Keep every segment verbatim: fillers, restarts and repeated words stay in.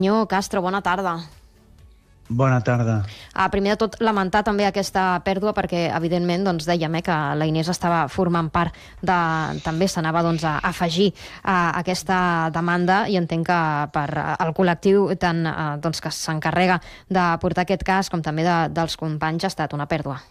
Senyor Castro, bona tarda. Bona tarda. Ah, primer de tot, lamentar també aquesta pèrdua perquè, evidentment, doncs, dèiem eh, que la Inés estava formant part de... també s'anava doncs, a afegir a aquesta demanda i entenc que per al col·lectiu tant, eh, doncs, que s'encarrega de portar aquest cas com també de, dels companys ha estat una pèrdua.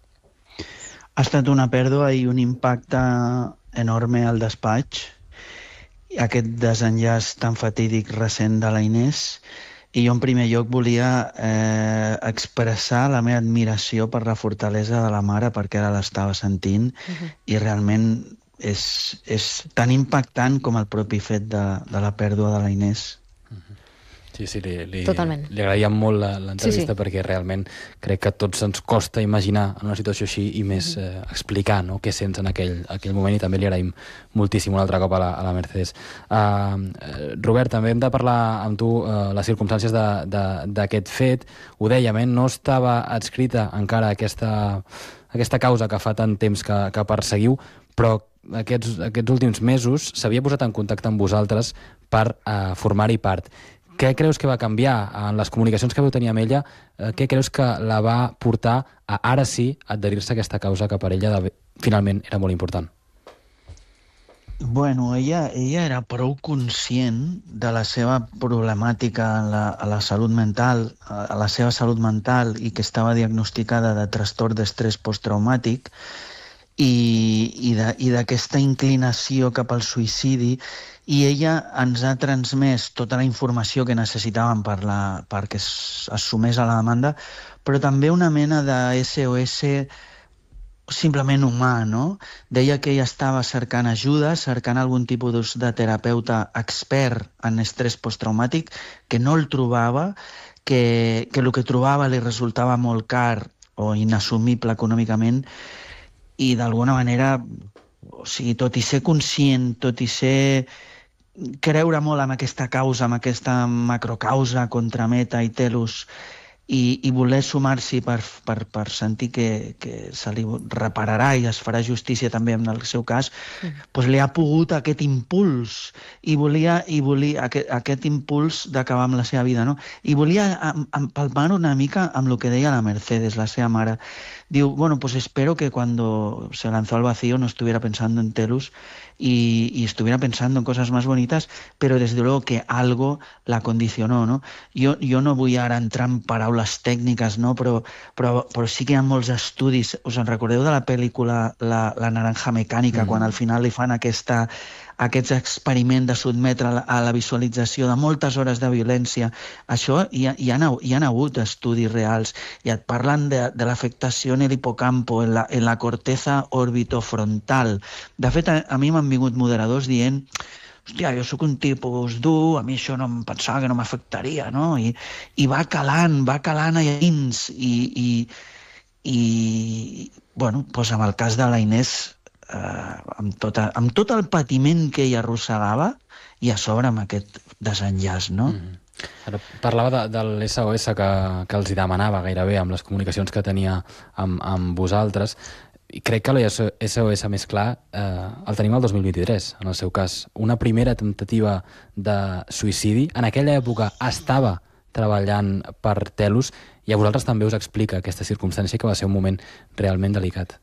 Ha estat una pèrdua i un impacte enorme al despatx. Aquest desenllaç tan fatídic recent de la Inés. I jo en primer lloc volia eh, expressar la meva admiració per la fortalesa de la mare perquè ara l'estava sentint uh-huh. i realment és, és tan impactant com el propi fet de, de la pèrdua de la Inés. Uh-huh. Sí, sí, li, li, Totalment. li agraïem molt l'entrevista sí, sí. perquè realment crec que a tots ens costa imaginar en una situació així i més eh, explicar no, què sents en aquell, aquell moment i també li agraïm moltíssim un altre cop a la, a la Mercedes. Uh, Robert, també hem de parlar amb tu uh, les circumstàncies d'aquest fet. Ho dèiem, eh, no estava adscrita encara aquesta, aquesta causa que fa tant temps que, que perseguiu, però aquests, aquests últims mesos s'havia posat en contacte amb vosaltres per uh, formar-hi part. Què creus que va canviar en les comunicacions que vau tenir amb ella? Eh, què creus que la va portar a, ara sí, adherir-se a aquesta causa que per ella de, finalment era molt important? Bueno, ella, ella era prou conscient de la seva problemàtica a la, a la salut mental, a la seva salut mental i que estava diagnosticada de trastorn d'estrès posttraumàtic i, i d'aquesta inclinació cap al suïcidi, i ella ens ha transmès tota la informació que necessitàvem per la, perquè es, es sumés a la demanda, però també una mena de S O S simplement humà, no? Deia que ella estava cercant ajuda, cercant algun tipus de terapeuta expert en estrès posttraumàtic, que no el trobava, que, que el que trobava li resultava molt car o inassumible econòmicament, i d'alguna manera, o sigui, tot i ser conscient, tot i ser creure molt en aquesta causa, en aquesta macrocausa contra Meta i Telus, i, i voler sumar-s'hi per, per, per sentir que, que se li repararà i es farà justícia també en el seu cas, mm. doncs li ha pogut aquest impuls i volia, i volia aquest, aquest impuls d'acabar amb la seva vida, no? I volia empalmar una mica amb el que deia la Mercedes, la seva mare. Diu, bueno, pues espero que cuando se lanzó al vacío no estuviera pensando en Telus y, y estuviera pensando en cosas más bonitas, pero desde luego que algo la condicionó, no? Jo, jo no vull ara entrar en paraules tècniques, no? Però, però, però sí que hi ha molts estudis. Us en recordeu de la pel·lícula La, la naranja mecànica, mm. quan al final li fan aquesta, aquests experiments de sotmetre a la visualització de moltes hores de violència? Això hi ha, hi ha, hi ha hagut estudis reals i et parlen de, de l'afectació en el hipocampo, en la, en la corteza orbitofrontal. De fet, a, a mi m'han vingut moderadors dient hòstia, jo sóc un tipus dur, a mi això no em pensava que no m'afectaria, no? I, i va calant, va calant allà dins. I, i, i bueno, doncs amb el cas de la Inés, eh, amb, tota, amb tot el patiment que ella arrossegava i a sobre amb aquest desenllaç, no? Mm. Ara, parlava de, de l'S O S que, que els hi demanava gairebé amb les comunicacions que tenia amb, amb vosaltres, i crec que l'S O S més clar eh, el tenim el dos mil vint-i-tres, en el seu cas. Una primera temptativa de suïcidi. En aquella època estava treballant per Telus i a vosaltres també us explica aquesta circumstància que va ser un moment realment delicat.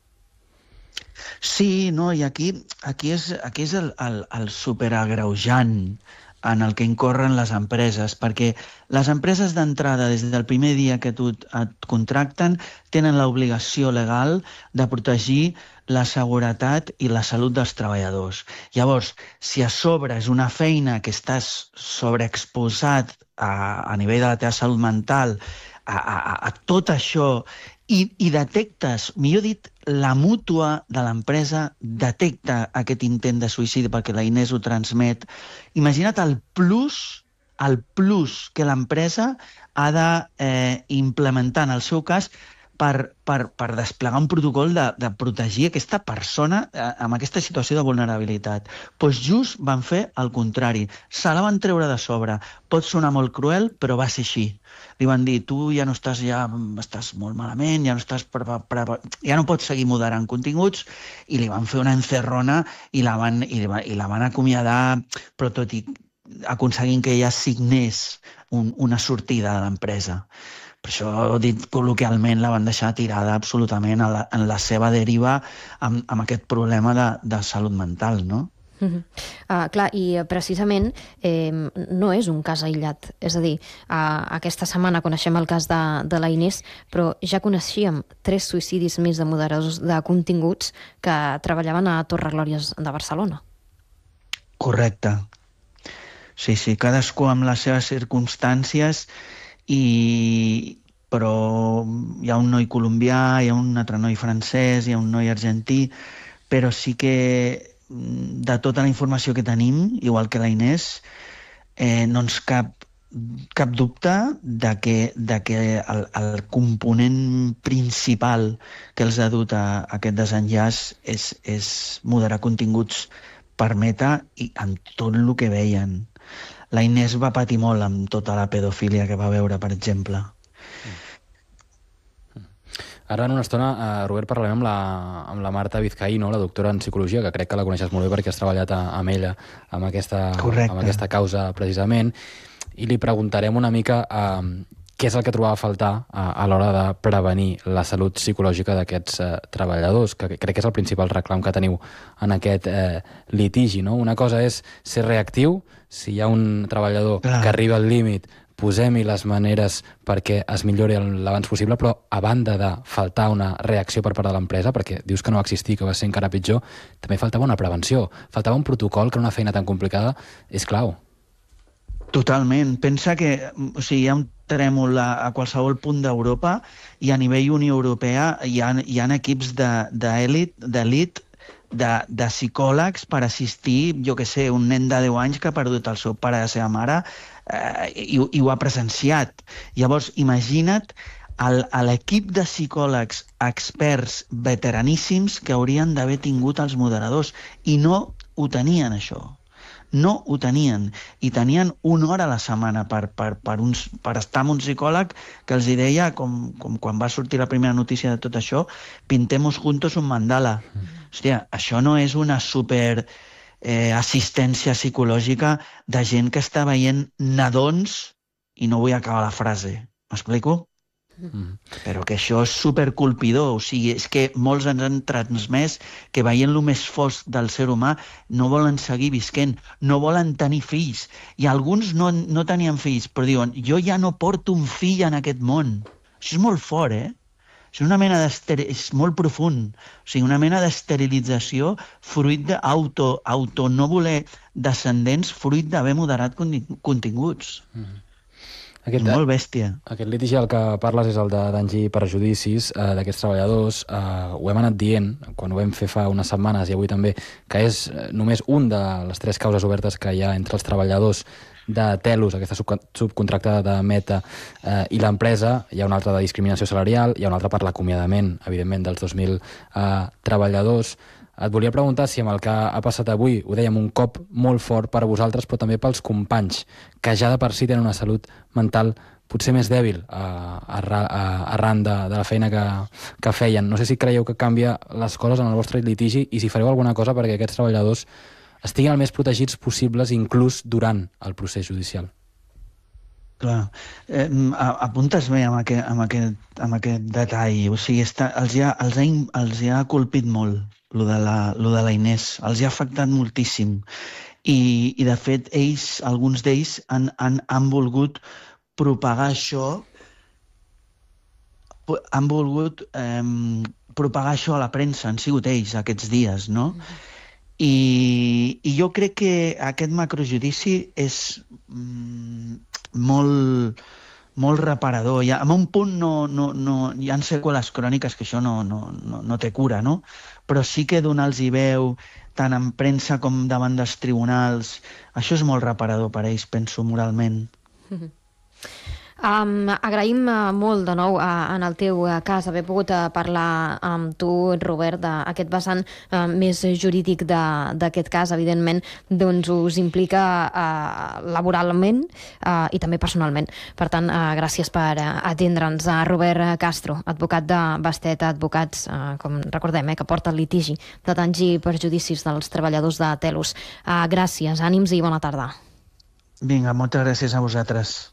Sí, no, i aquí, aquí és, aquí és el, el, el superagreujant en el que incorren les empreses, perquè les empreses d'entrada, des del primer dia que tu et contracten, tenen l'obligació legal de protegir la seguretat i la salut dels treballadors. Llavors, si a sobre és una feina que estàs sobreexposat a, a nivell de la teva salut mental, a, a, a tot això, i, i detectes, millor dit, la mútua de l'empresa detecta aquest intent de suïcidi perquè la Inés ho transmet. Imagina't el plus, el plus que l'empresa ha d'implementar, eh, en el seu cas, per, per, per desplegar un protocol de, de protegir aquesta persona eh, amb aquesta situació de vulnerabilitat. Doncs just van fer el contrari. Se la van treure de sobre. Pot sonar molt cruel, però va ser així. Li van dir, tu ja no estàs, ja estàs molt malament, ja no estàs per, per, per, ja no pots seguir moderant continguts, i li van fer una encerrona i la van, i, i la van acomiadar, però tot i aconseguint que ella signés un, una sortida de l'empresa. Per això, dit col·loquialment, la van deixar tirada absolutament a la, en la seva deriva amb, amb aquest problema de, de salut mental, no? Uh-huh. Uh, clar, i precisament eh, no és un cas aïllat. És a dir, uh, aquesta setmana coneixem el cas de, de la Inés, però ja coneixíem tres suïcidis més de moderadors de continguts que treballaven a Torreglòries de Barcelona. Correcte. Sí, sí, cadascú amb les seves circumstàncies, i però hi ha un noi colombià, hi ha un altre noi francès, hi ha un noi argentí, però sí que de tota la informació que tenim, igual que la Inés, eh, no ens cap, cap dubte de que, de que el, el component principal que els ha dut a, a aquest desenllaç és, és moderar continguts per meta i amb tot el que veien. La Inés va patir molt amb tota la pedofília que va veure, per exemple. Ara, en una estona, eh, Robert, parlarem amb la, amb la Marta Vizcaíno, la doctora en psicologia, que crec que la coneixes molt bé perquè has treballat a, amb ella amb aquesta, amb aquesta causa, precisament, i li preguntarem una mica eh, què és el que trobava a faltar a, a l'hora de prevenir la salut psicològica d'aquests eh, treballadors, que crec que és el principal reclam que teniu en aquest eh, litigi, no? Una cosa és ser reactiu, si hi ha un treballador Clar. que arriba al límit, posem-hi les maneres perquè es millori l'abans possible, però a banda de faltar una reacció per part de l'empresa, perquè dius que no va existir, que va ser encara pitjor, també faltava una prevenció, faltava un protocol, que una feina tan complicada és clau. Totalment. Pensa que o sigui, hi ha un trèmol a, a qualsevol punt d'Europa, i a nivell Unió Europea hi ha, hi ha equips d'elit, d'elit, de, de psicòlegs per assistir, jo que sé, un nen de deu anys que ha perdut el seu pare i la seva mare, eh, i, i ho ha presenciat. Llavors, imagina't l'equip de psicòlegs experts veteraníssims que haurien d'haver tingut els moderadors, i no ho tenien, això. No ho tenien, i tenien una hora a la setmana per, per, per, uns, per estar amb un psicòleg que els deia, com, com quan va sortir la primera notícia de tot això, pintemos juntos un mandala. Mm. Hòstia, això no és una super eh, assistència psicològica de gent que està veient nadons, i no vull acabar la frase, m'explico? Mm. Però que això és supercolpidor, o sigui, és que molts ens han transmès que veient el més fosc del ser humà no volen seguir visquent, no volen tenir fills, i alguns no, no tenien fills, però diuen, jo ja no porto un fill en aquest món. Això és molt fort, eh? És una mena és molt profund, o sigui, una mena d'esterilització fruit d'auto, auto no voler descendents, fruit d'haver moderat continguts. Mm. Aquest, molt bèstia. Aquest litigi del que parles és el de danys i perjudicis eh, d'aquests treballadors. Eh, ho hem anat dient, quan ho vam fer fa unes setmanes i avui també, que és només un de les tres causes obertes que hi ha entre els treballadors de Telus, aquesta subcontractada de Meta, eh, i l'empresa. Hi ha una altra de discriminació salarial, hi ha una altra per l'acomiadament, evidentment, dels dos mil eh, treballadors. Et volia preguntar si amb el que ha passat avui, ho dèiem, un cop molt fort per a vosaltres, però també pels companys, que ja de per si tenen una salut mental potser més dèbil arran de, de la feina que, que feien. No sé si creieu que canvia les coses en el vostre litigi i si fareu alguna cosa perquè aquests treballadors estiguin el més protegits possibles, inclús durant el procés judicial. Clar, eh, apuntes bé amb aquest, amb aquest, amb aquest detall. O sigui, està, els, ha, els, ha, els ha colpit molt lo de, la, lo de la Inés, els ha afectat moltíssim. I, i de fet, ells, alguns d'ells, han, han, han volgut propagar això, han volgut eh, propagar això a la premsa, han sigut ells aquests dies, no? Mm-hmm. I, i jo crec que aquest macrojudici és mm, molt, molt reparador. Ja, en un punt no, no, no, hi ha seqüeles cròniques que això no, no, no, no té cura, no? Però sí que donar-los veu tant en premsa com davant dels tribunals, això és molt reparador per a ells, penso, moralment. Mm-hmm. Um, agraïm uh, molt de nou uh, en el teu uh, cas haver pogut uh, parlar amb tu, Robert, d'aquest vessant uh, més jurídic d'aquest cas. Evidentment, doncs us implica uh, laboralment uh, i també personalment. Per tant, uh, gràcies per uh, atendre'ns. Uh, Robert Castro, advocat de Bastet Advocats, uh, com recordem, eh, que porta el litigi de danys i perjudicis dels treballadors de Telus. Uh, gràcies, ànims i bona tarda. Vinga, moltes gràcies a vosaltres.